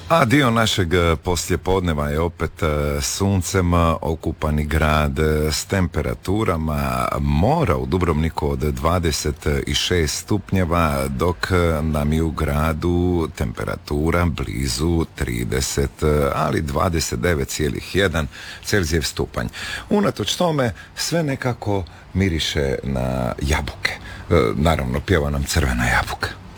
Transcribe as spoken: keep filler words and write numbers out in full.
A dio našeg poslijepodneva je opet suncem okupani grad s temperaturama mora u Dubrovniku od dvadeset šest stupnjeva, dok nam je u gradu temperatura blizu trideset, ali dvadeset devet zarez jedan Celzijev stupanj. Unatoč tome sve nekako miriše na jabuke. Naravno, pjeva nam crvena jabuka.